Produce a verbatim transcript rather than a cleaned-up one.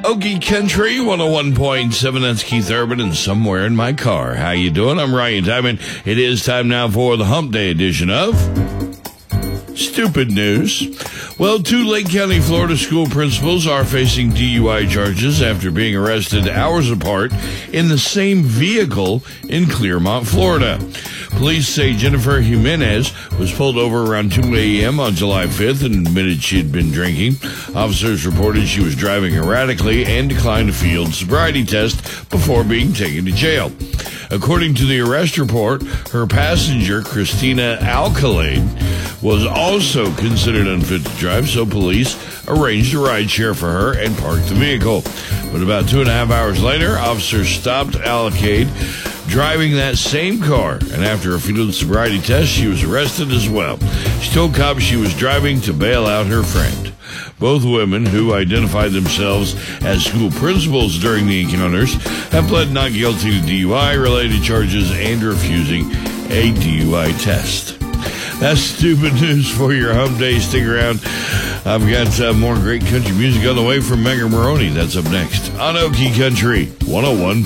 Okie Country one oh one point seven, that's Keith Urban, and Somewhere in My Car. How you doing? I'm Ryan Diamond. It is time now for the Hump Day edition of Stupid News. Well, two Lake County, Florida school principals are facing D U I charges after being arrested hours apart in the same vehicle in Clearmont, Florida. Police say Jennifer Jimenez was pulled over around two a.m. on July fifth and admitted she had been drinking. Officers reported she was driving erratically and declined a field sobriety test before being taken to jail. According to the arrest report, her passenger, Christina Alcalade, was also considered unfit to drive, so police arranged a ride share for her and parked the vehicle. But about two and a half hours later, officers stopped Alcalade driving that same car, and after a field sobriety test, she was arrested as well. She told cops she was driving to bail out her friend. Both women, who identified themselves as school principals during the encounters, have pled not guilty to D U I-related charges and refusing a D U I test. That's stupid news for your Hump Day. Stick around. I've got uh, more great country music on the way from Megan Maroney. That's up next on Okie Country one oh one.